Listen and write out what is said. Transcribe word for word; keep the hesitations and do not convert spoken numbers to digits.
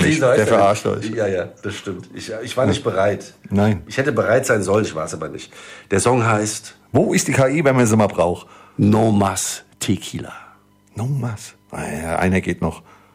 euch. Der verarscht euch. Ja, ja, das stimmt. Ich, ich war nicht bereit. Nein. Ich hätte bereit sein sollen, ich war es aber nicht. Der Song heißt... Wo ist die K I, wenn man sie mal braucht? No Mas Tequila. No Mas. Ah, ja, einer geht noch.